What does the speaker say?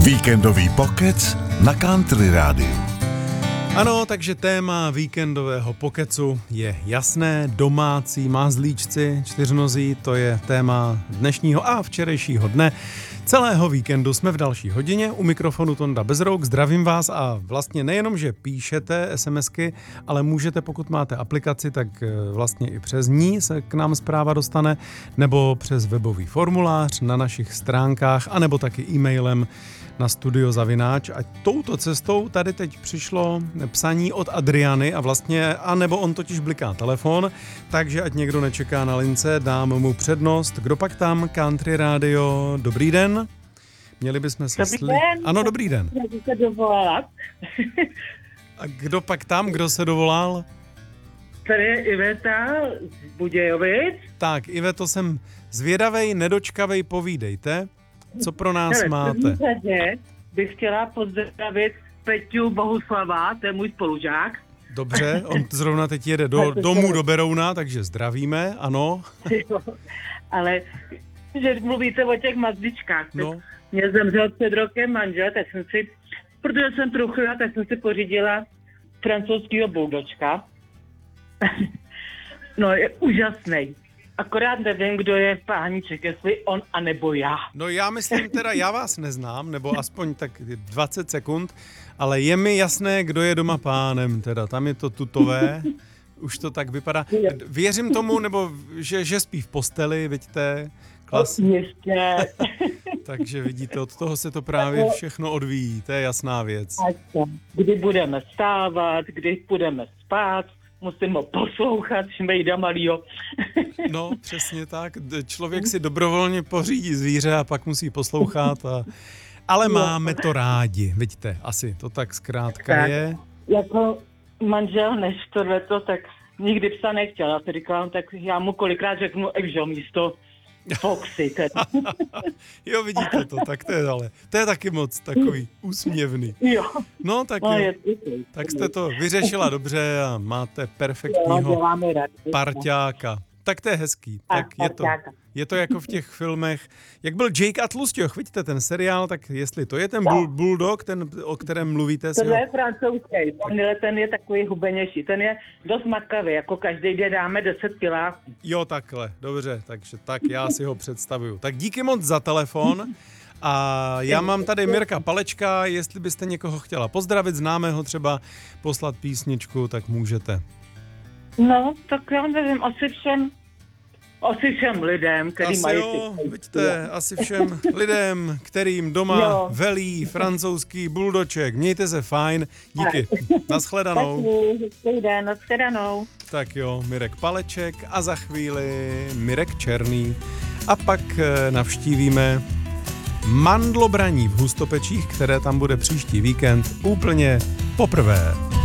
Víkendový pokec na Country Rádiu. Ano, takže téma víkendového pokecu je jasné, domácí mazlíčci, čtyřnozí, to je téma dnešního a včerejšího dne. Celého víkendu jsme v další hodině, u mikrofonu Tonda Bezrouk, zdravím vás a vlastně nejenom, že píšete SMSky, ale můžete, pokud máte aplikaci, tak vlastně i přes ní se k nám zpráva dostane, nebo přes webový formulář na našich stránkách, anebo taky e-mailem na studiozavináč. A touto cestou tady teď přišlo psaní od Adriany a vlastně, anebo on totiž bliká telefon, takže ať někdo nečeká na lince, dám mu přednost. Kdo pak tam? Country Radio, dobrý den. Měli bychom se Dobrý den. Ano, dobrý den. Můžu se dovolat. A kdo pak tam? Kdo se dovolal? Tady je Iveta z Budějovic. Tak, Iveto, jsem zvědavej, nedočkavej, povídejte. Co pro nás máte? V první řadě bych chtěla pozdravit Peťu Bohuslava, to je můj spolužák. Dobře, on zrovna teď jede domů do Berouna, takže zdravíme, ano. Ale že mluvíte o těch mazličkách, No. Mě zemřel před rokem manžel, tak jsem si, protože jsem truchlila, tak jsem si pořídila francouzskýho buldočka. No, je úžasný. Akorát nevím, kdo je páníček, jestli on anebo já. No já myslím teda, já vás neznám, nebo aspoň tak 20 sekund, ale je mi jasné, kdo je doma pánem, teda tam je to tutové, už to tak vypadá. Věřím tomu, nebo že spí v posteli, vidíte, Ještě. Takže vidíte, od toho se to právě všechno odvíjí, to je jasná věc. Kdy budeme stávat, kdy budeme spát, musím ho poslouchat, šmejda malýho. No, přesně tak. Člověk si dobrovolně pořídí zvíře a pak musí poslouchat. Ale máme to rádi, vidíte, asi to tak zkrátka tak, je. Jako manžel než tohleto, tak nikdy psa nechtěl. Já si říkám, tak já mu kolikrát řeknu Evžo místo Foxy. Jo, vidíte to, tak to je ale. To je taky moc takový úsměvný. Jo. No, tak jo. Tak jste to vyřešila dobře a máte perfektního parťáka. Tak to je hezký. Tak je to jako v těch filmech. Jak byl Jake a Tlusťoch, vidíte ten seriál, tak jestli to je ten bulldog, ten, o kterém mluvíte. To je francouzský, ten je takový hubenější, ten je dost makavý, jako každý den dáme 10 kiláků. Jo, takhle, dobře, takže tak já si ho představuju. Tak díky moc za telefon. A já mám tady Mirka Palečka, jestli byste někoho chtěla pozdravit, známého třeba, poslat písničku, tak můžete. No, tak já nevím, asi všem lidem, který asi mají... Jo, vidíte, asi všem lidem, kterým doma velí francouzský buldoček. Mějte se fajn, díky. Nashledanou. Hezký den, nashledanou. Tak jo, Mirek Paleček a za chvíli Mirek Černý. A pak navštívíme mandlobraní v Hustopečích, které tam bude příští víkend úplně poprvé.